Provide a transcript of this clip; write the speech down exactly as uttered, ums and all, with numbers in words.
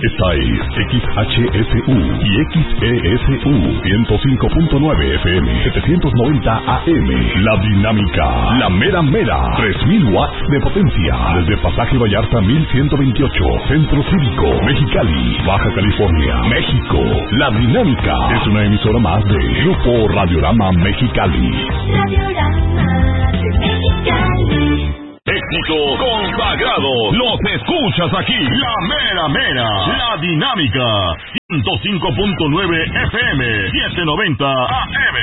Esta es X H S U y X E S U ciento cinco punto nueve F M, setecientos noventa A M. La Dinámica, la mera mera, tres mil watts de potencia. Desde Pasaje Vallarta mil ciento veintiocho, Centro Cívico, Mexicali, Baja California, México. La Dinámica es una emisora más de Grupo Radiorama Mexicali. Radiorama de Mexicali. Éxito consagrado, los escuchas aquí, la mera mera, la Dinámica, ciento cinco punto nueve F M, setecientos noventa A M.